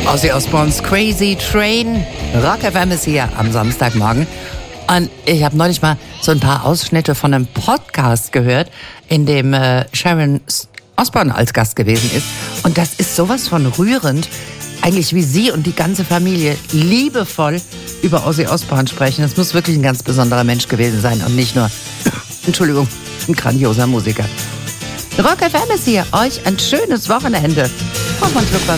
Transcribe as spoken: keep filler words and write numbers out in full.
Ozzy Osbournes Crazy Train. Rock F M ist hier am Samstagmorgen. Und ich habe neulich mal so ein paar Ausschnitte von einem Podcast gehört, in dem äh, Sharon Osbourne als Gast gewesen ist. Und das ist sowas von rührend. Eigentlich wie sie und die ganze Familie liebevoll über Ozzy Osbourne sprechen. Das muss wirklich ein ganz besonderer Mensch gewesen sein und nicht nur, Entschuldigung, ein grandioser Musiker. Rock F M ist hier. Euch ein schönes Wochenende. Hoffmann Schluck was.